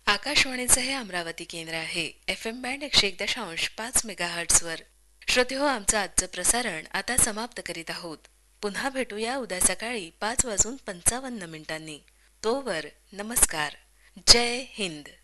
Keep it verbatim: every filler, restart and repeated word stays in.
आकाशवाणीचं हे अमरावती केंद्र आहे. एफ एम बँड एकशे एक दशांश पाच मेगा हर्ट्सवर. श्रोते हो, आमचं आजचं प्रसारण आता समाप्त करीत आहोत. पुन्हा भेटूया उद्या सकाळी पाच वाजून पंचावन्न मिनिटांनी. तोवर नमस्कार. जय हिंद.